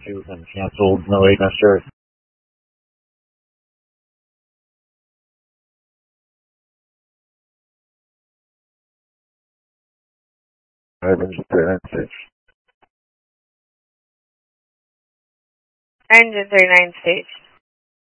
issue and canceled. No, wait, not sure. Alright, then just 39 stage. Engine 39 stage.